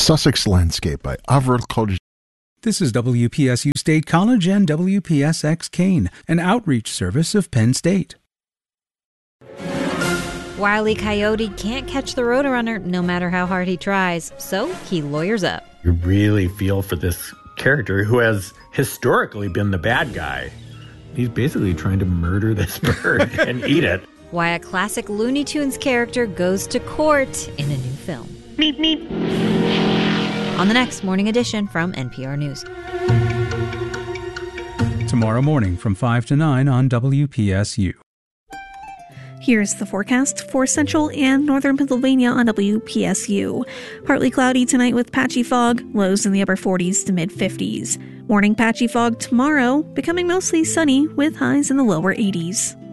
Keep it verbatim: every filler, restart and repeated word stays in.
Sussex Landscape by Avril College. This is W P S U State College and W P S X Kane, an outreach service of Penn State. Wile E. Coyote can't catch the Roadrunner no matter how hard he tries, so he lawyers up. You really feel for this character who has historically been the bad guy. He's basically trying to murder this bird and eat it. Why a classic Looney Tunes character goes to court in a new film. Meep, meep. On the next Morning Edition from N P R News. Tomorrow morning from five to nine on W P S U. Here's the forecast for central and northern Pennsylvania on W P S U. Partly cloudy tonight with patchy fog, lows in the upper forties to mid-fifties. Morning patchy fog tomorrow, becoming mostly sunny with highs in the lower eighties.